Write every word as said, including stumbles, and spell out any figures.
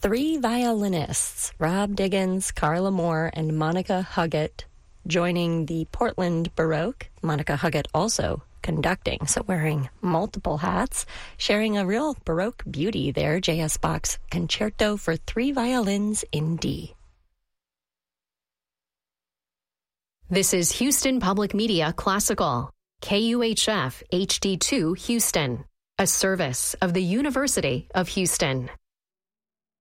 three violinists, Rob Diggins, Carla Moore, and Monica Huggett, joining the Portland Baroque. Monica Huggett also conducting, so wearing multiple hats, sharing a real Baroque beauty there. J S. Bach's Concerto for Three Violins in D. This is Houston Public Media Classical, K U H F H D two Houston, a service of the University of Houston.